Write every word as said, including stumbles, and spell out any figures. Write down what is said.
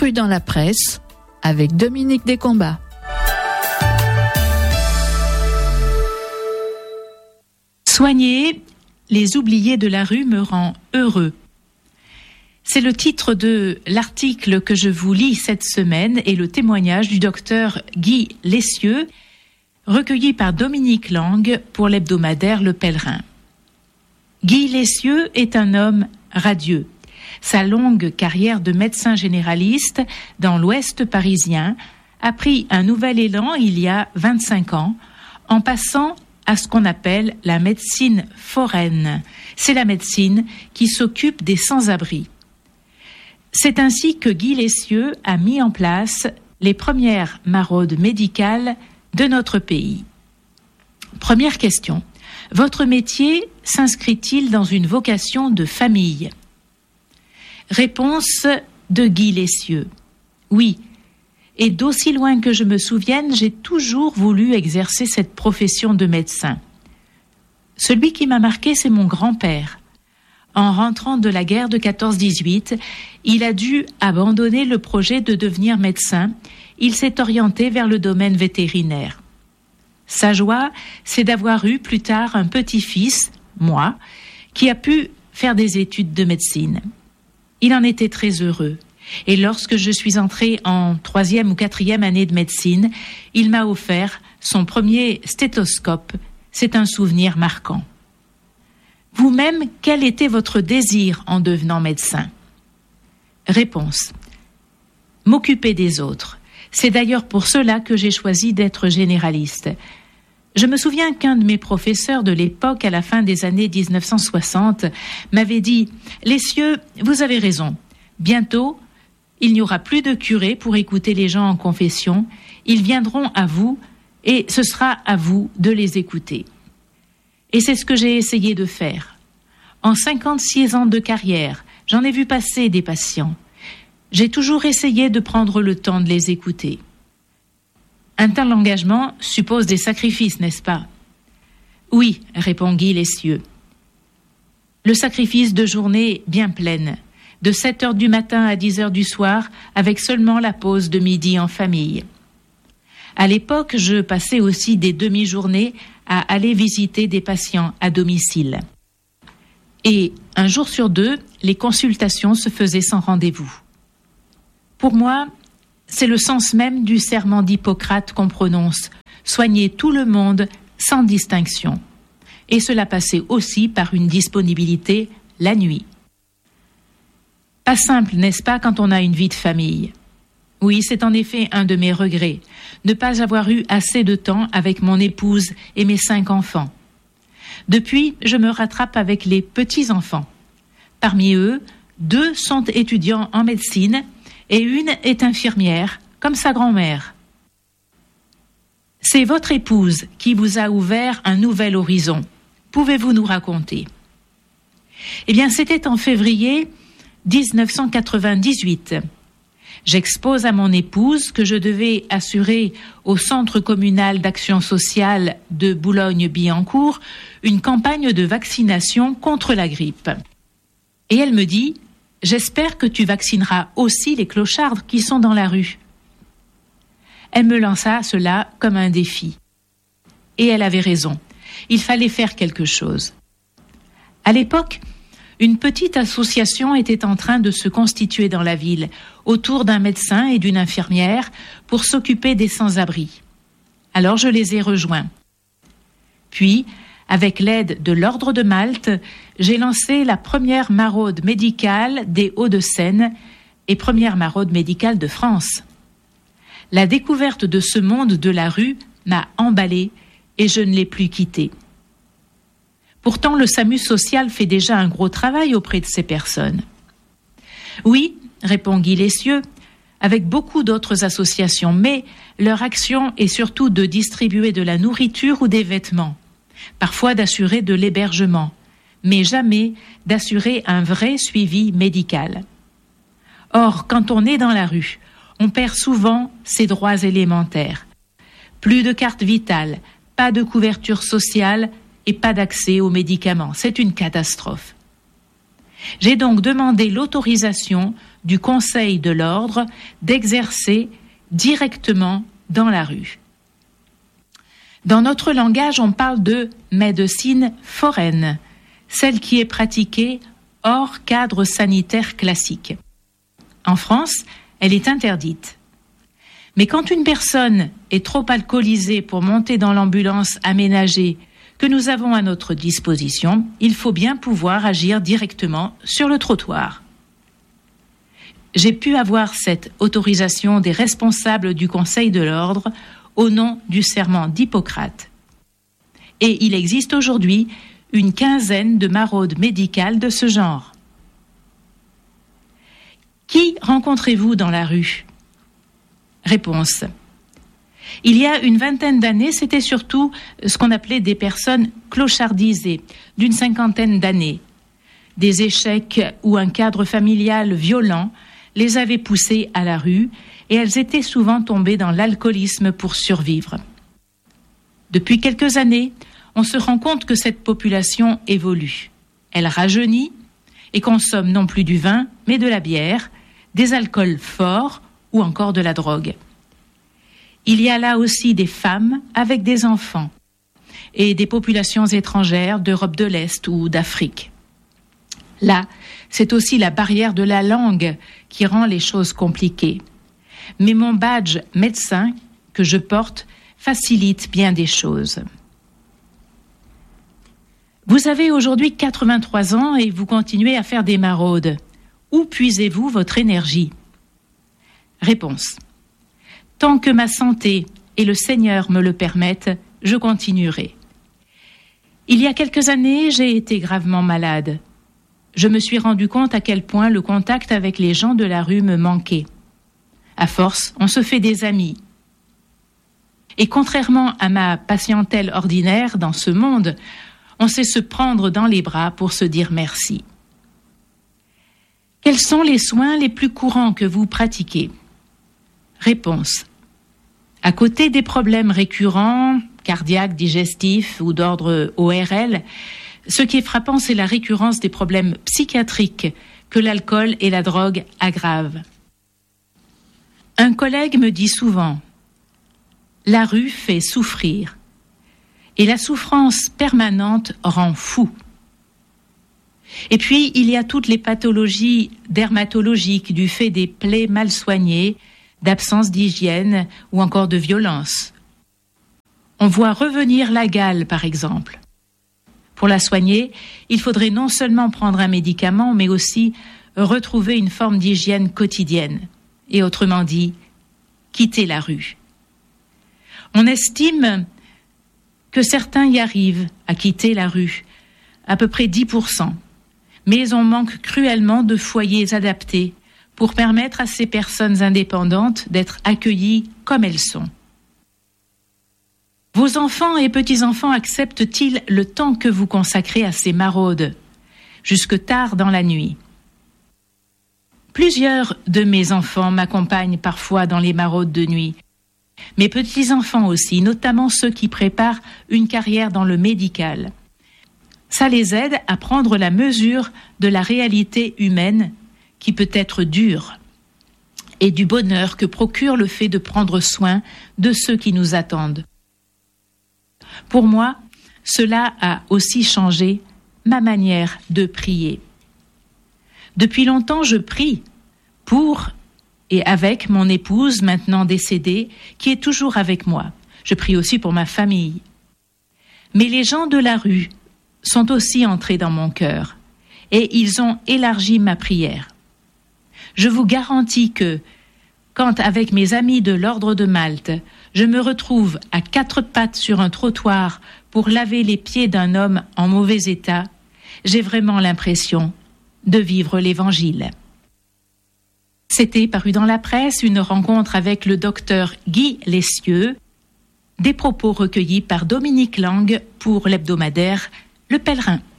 Cru dans la presse avec Dominique Descombats. Soigner les oubliés de la rue me rend heureux. C'est le titre de l'article que je vous lis cette semaine et le témoignage du docteur Guy Lessieux, recueilli par Dominique Lang pour l'hebdomadaire Le Pèlerin. Guy Lessieux est un homme radieux. Sa longue carrière de médecin généraliste dans l'Ouest parisien a pris un nouvel élan il y a vingt-cinq ans en passant à ce qu'on appelle la médecine foraine. C'est la médecine qui s'occupe des sans-abri. C'est ainsi que Guy Lessieux a mis en place les premières maraudes médicales de notre pays. Première question. Votre métier s'inscrit-il dans une vocation de famille ? Réponse de Guy Lessieux. Oui. Et d'aussi loin que je me souvienne, j'ai toujours voulu exercer cette profession de médecin. Celui qui m'a marqué, c'est mon grand-père. En rentrant de la guerre de quatorze dix-huit, il a dû abandonner le projet de devenir médecin. Il s'est orienté vers le domaine vétérinaire. Sa joie, c'est d'avoir eu plus tard un petit-fils, moi, qui a pu faire des études de médecine. Il en était très heureux. Et lorsque je suis entrée en troisième ou quatrième année de médecine, il m'a offert son premier stéthoscope. C'est un souvenir marquant. Vous-même, quel était votre désir en devenant médecin ? Réponse. M'occuper des autres. C'est d'ailleurs pour cela que j'ai choisi d'être généraliste. Je me souviens qu'un de mes professeurs de l'époque, à la fin des années dix-neuf cent soixante, m'avait dit « Lessieux, vous avez raison. Bientôt, il n'y aura plus de curés pour écouter les gens en confession. Ils viendront à vous et ce sera à vous de les écouter. » Et c'est ce que j'ai essayé de faire. En cinquante-six ans de carrière, j'en ai vu passer des patients. J'ai toujours essayé de prendre le temps de les écouter. Un tel engagement suppose des sacrifices, n'est-ce pas ? Oui, répond Guy Lessieux. Le sacrifice de journées bien pleines, de sept heures du matin à dix heures du soir, avec seulement la pause de midi en famille. À l'époque, je passais aussi des demi-journées à aller visiter des patients à domicile. Et un jour sur deux, les consultations se faisaient sans rendez-vous. Pour moi, c'est le sens même du serment d'Hippocrate qu'on prononce, soigner tout le monde sans distinction. Et cela passait aussi par une disponibilité la nuit. Pas simple, n'est-ce pas, quand on a une vie de famille ? Oui, c'est en effet un de mes regrets, ne pas avoir eu assez de temps avec mon épouse et mes cinq enfants. Depuis, je me rattrape avec les petits-enfants. Parmi eux, deux sont étudiants en médecine et une est infirmière, comme sa grand-mère. C'est votre épouse qui vous a ouvert un nouvel horizon. Pouvez-vous nous raconter ? Eh bien, c'était en février dix-neuf cent quatre-vingt-dix-huit. J'expose à mon épouse que je devais assurer au Centre communal d'action sociale de Boulogne-Billancourt une campagne de vaccination contre la grippe. Et elle me dit « J'espère que tu vaccineras aussi les clochards qui sont dans la rue. » Elle me lança cela comme un défi. Et elle avait raison. Il fallait faire quelque chose. À l'époque, une petite association était en train de se constituer dans la ville, autour d'un médecin et d'une infirmière, pour s'occuper des sans-abri. Alors je les ai rejoints. Puis, avec l'aide de l'Ordre de Malte, j'ai lancé la première maraude médicale des Hauts-de-Seine et première maraude médicale de France. La découverte de ce monde de la rue m'a emballée et je ne l'ai plus quitté. Pourtant, le SAMU social fait déjà un gros travail auprès de ces personnes. Oui, répond Guy Lessieux, avec beaucoup d'autres associations, mais leur action est surtout de distribuer de la nourriture ou des vêtements, parfois d'assurer de l'hébergement, mais jamais d'assurer un vrai suivi médical. Or, quand on est dans la rue, on perd souvent ses droits élémentaires. Plus de carte vitale, pas de couverture sociale, et pas d'accès aux médicaments. C'est une catastrophe. J'ai donc demandé l'autorisation du Conseil de l'Ordre d'exercer directement dans la rue. Dans notre langage, on parle de médecine foraine, celle qui est pratiquée hors cadre sanitaire classique. En France, elle est interdite. Mais quand une personne est trop alcoolisée pour monter dans l'ambulance aménagée que nous avons à notre disposition, il faut bien pouvoir agir directement sur le trottoir. J'ai pu avoir cette autorisation des responsables du Conseil de l'Ordre au nom du serment d'Hippocrate. Et il existe aujourd'hui une quinzaine de maraudes médicales de ce genre. Qui rencontrez-vous dans la rue ? Réponse. Il y a une vingtaine d'années, c'était surtout ce qu'on appelait des personnes clochardisées, d'une cinquantaine d'années. Des échecs ou un cadre familial violent les avaient poussées à la rue et elles étaient souvent tombées dans l'alcoolisme pour survivre. Depuis quelques années, on se rend compte que cette population évolue. Elle rajeunit et consomme non plus du vin, mais de la bière, des alcools forts ou encore de la drogue. Il y a là aussi des femmes avec des enfants et des populations étrangères d'Europe de l'Est ou d'Afrique. Là, c'est aussi la barrière de la langue qui rend les choses compliquées. Mais mon badge médecin que je porte facilite bien des choses. Vous avez aujourd'hui quatre-vingt-trois ans et vous continuez à faire des maraudes. Où puisez-vous votre énergie ? Réponse. Tant que ma santé et le Seigneur me le permettent, je continuerai. Il y a quelques années, j'ai été gravement malade. Je me suis rendu compte à quel point le contact avec les gens de la rue me manquait. À force, on se fait des amis. Et contrairement à ma patientèle ordinaire dans ce monde, on sait se prendre dans les bras pour se dire merci. Quels sont les soins les plus courants que vous pratiquez ? Réponse. À côté des problèmes récurrents, cardiaques, digestifs ou d'ordre O R L, ce qui est frappant, c'est la récurrence des problèmes psychiatriques que l'alcool et la drogue aggravent. Un collègue me dit souvent « La rue fait souffrir et la souffrance permanente rend fou ». Et puis, il y a toutes les pathologies dermatologiques du fait des plaies mal soignées, d'absence d'hygiène ou encore de violence. On voit revenir la gale, par exemple. Pour la soigner, il faudrait non seulement prendre un médicament, mais aussi retrouver une forme d'hygiène quotidienne. Et autrement dit, quitter la rue. On estime que certains y arrivent à quitter la rue, à peu près dix pour cent. Mais on manque cruellement de foyers adaptés pour permettre à ces personnes indépendantes d'être accueillies comme elles sont. Vos enfants et petits-enfants acceptent-ils le temps que vous consacrez à ces maraudes, jusque tard dans la nuit ? Plusieurs de mes enfants m'accompagnent parfois dans les maraudes de nuit. Mes petits-enfants aussi, notamment ceux qui préparent une carrière dans le médical. Ça les aide à prendre la mesure de la réalité humaine qui peut être dure et du bonheur que procure le fait de prendre soin de ceux qui nous attendent. Pour moi, cela a aussi changé ma manière de prier. Depuis longtemps, je prie pour et avec mon épouse, maintenant décédée, qui est toujours avec moi. Je prie aussi pour ma famille. Mais les gens de la rue sont aussi entrés dans mon cœur et ils ont élargi ma prière. Je vous garantis que, quand avec mes amis de l'Ordre de Malte, je me retrouve à quatre pattes sur un trottoir pour laver les pieds d'un homme en mauvais état, j'ai vraiment l'impression de vivre l'Évangile. C'était paru dans la presse une rencontre avec le docteur Guy Lessieux, des propos recueillis par Dominique Lang pour l'hebdomadaire Le Pèlerin.